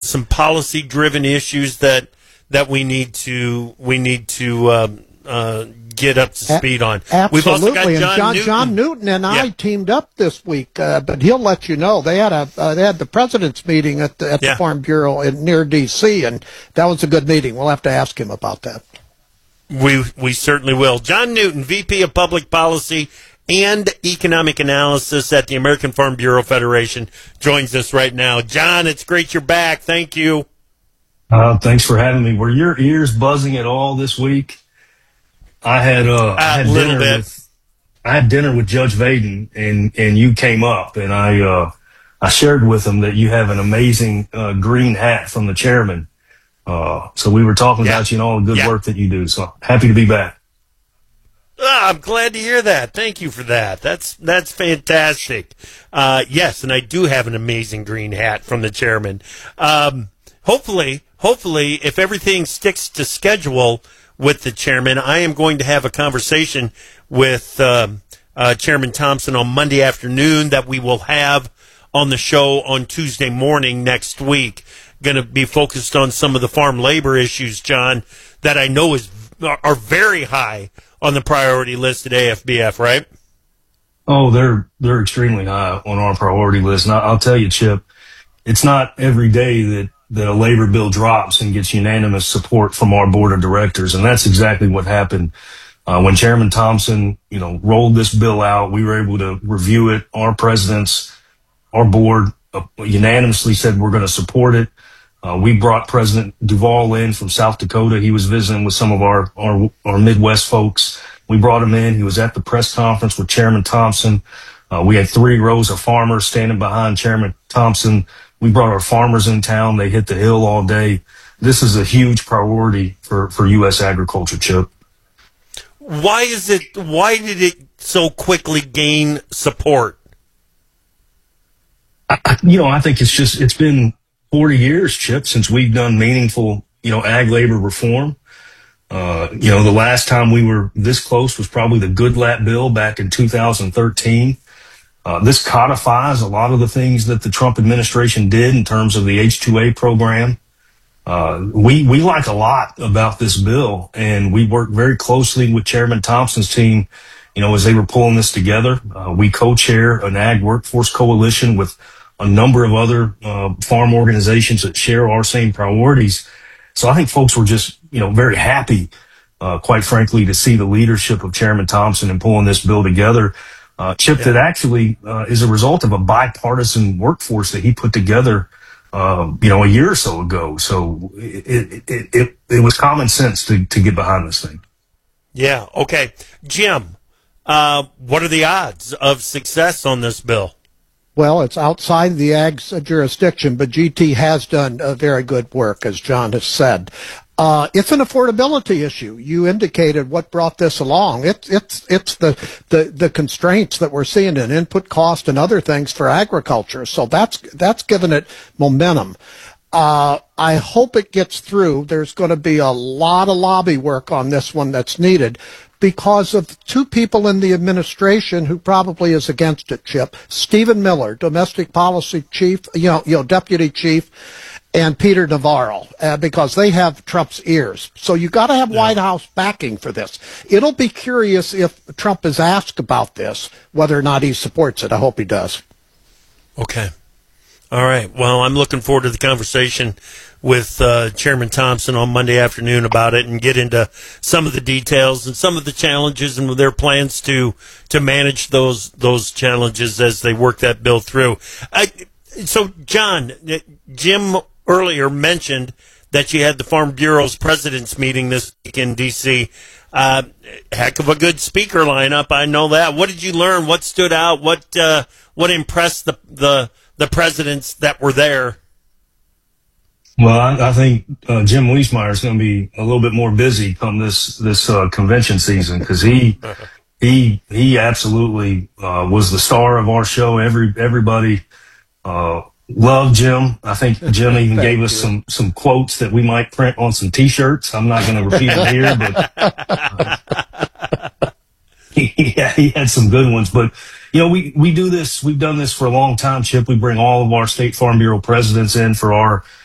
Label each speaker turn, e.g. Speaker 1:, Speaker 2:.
Speaker 1: some policy driven issues that we need to get up to speed on.
Speaker 2: Absolutely.
Speaker 1: We've also got
Speaker 2: John Newton and I teamed up this week, but he'll let you know they had the president's meeting at the Farm Bureau near D.C. and that was a good meeting. We'll have to ask him about that.
Speaker 1: We certainly will. John Newton, VP of Public Policy and Economic Analysis at the American Farm Bureau Federation, joins us right now. John, it's great you're back. Thank you.
Speaker 3: Thanks for having me. Were your ears buzzing at all this week? I had dinner with Judge Vaden, and you came up, and I shared with him that you have an amazing green hat from the chairman. So we were talking about you and all the good work that you do. So happy to be back.
Speaker 1: I'm glad to hear that. Thank you for that. That's fantastic. Yes, and I do have an amazing green hat from the chairman. Hopefully, if everything sticks to schedule with the chairman, I am going to have a conversation with Chairman Thompson on Monday afternoon that we will have on the show on Tuesday morning next week. Going to be focused on some of the farm labor issues, John, that I know are very high on the priority list at AFBF, right?
Speaker 3: Oh, they're extremely high on our priority list. And I'll tell you, Chip, it's not every day that a labor bill drops and gets unanimous support from our board of directors. And that's exactly what happened. When Chairman Thompson, rolled this bill out, we were able to review it. Our presidents, our board unanimously said we're going to support it. We brought President Duvall in from South Dakota. He was visiting with some of our Midwest folks. We brought him in. He was at the press conference with Chairman Thompson. We had 3 rows of farmers standing behind Chairman Thompson. We brought our farmers in town. They hit the hill all day. This is a huge priority for U.S. agriculture, Chip.
Speaker 1: Why did it so quickly gain support?
Speaker 3: I think it's been 40 years, Chip, since we've done meaningful, ag labor reform. The last time we were this close was probably the Goodlatte bill back in 2013. This codifies a lot of the things that the Trump administration did in terms of the H-2A program. We like a lot about this bill, and we worked very closely with Chairman Thompson's team, as they were pulling this together. We co-chair an ag workforce coalition with a number of other farm organizations that share our same priorities. So I think folks were just, very happy, quite frankly, to see the leadership of Chairman Thompson in pulling this bill together. Chip, that actually is a result of a bipartisan workforce that he put together, a year or so ago. So it was common sense to get behind this thing.
Speaker 1: Yeah. Okay. Jim, what are the odds of success on this bill?
Speaker 2: Well, it's outside the ag's jurisdiction, but GT has done very good work, as John has said. It's an affordability issue. You indicated what brought this along. It's the constraints that we're seeing in input cost and other things for agriculture. So that's given it momentum. I hope it gets through. There's going to be a lot of lobby work on this one that's needed, because of 2 people in the administration who probably is against it, Chip. Stephen Miller, domestic policy chief, deputy chief, and Peter Navarro, because they have Trump's ears. So you got to have White House backing for this. It'll be curious if Trump is asked about this, whether or not he supports it. I hope he does.
Speaker 1: Okay. All right. Well, I'm looking forward to the conversation with Chairman Thompson on Monday afternoon about it and get into some of the details and some of the challenges and their plans to manage those challenges as they work that bill through. So, John, Jim earlier mentioned that you had the Farm Bureau's president's meeting this week in D.C. Heck of a good speaker lineup, I know that. What did you learn? What stood out? What impressed the presidents that were there?
Speaker 3: Well, I think Jim Wiesmeyer is going to be a little bit more busy come this convention season, because he absolutely was the star of our show. Everybody loved Jim. I think Jim even gave us some quotes that we might print on some T-shirts. I'm not going to repeat them here, but he had some good ones. But we do this. We've done this for a long time, Chip. We bring all of our State Farm Bureau presidents in for our